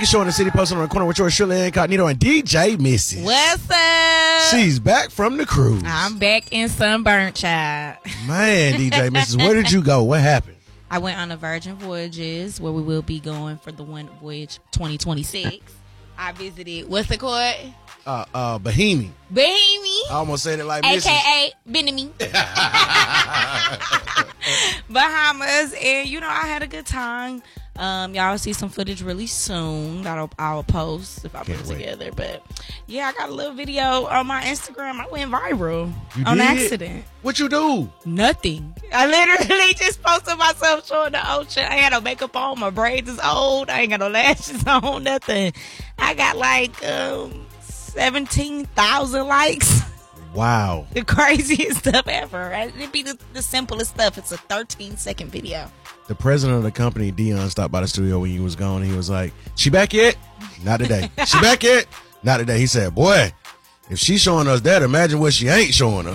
Biggest show in the city, posted on the corner with yours, Shirley Incognito and DJ Missy. What's up? She's back from the cruise. I'm back in Sunburnt, child. Man, DJ Mrs. Where did you go? What happened? I went on the Virgin Voyages, where we will be going for the one voyage 2026. I visited, what's it called? Bahimi. Bahimi. I almost said it like Mrs. AKA Benemy. Bahamas. And, I had a good time. Y'all will see some footage really soon that I'll post if I put it together. But yeah, I got a little video on my Instagram. I went viral on accident. What you do? Nothing. I literally just posted myself showing the ocean. I had no makeup on. My braids is old. I ain't got no lashes on. Nothing. I got like 17,000 likes. Wow. The craziest stuff ever. It'd be the simplest stuff. It's a 13-second video. The president of the company, Dion, stopped by the studio when you was gone. He was like, "She back yet? Not today. She back yet? Not today." He said, "Boy, if she's showing us that, imagine what she ain't showing us."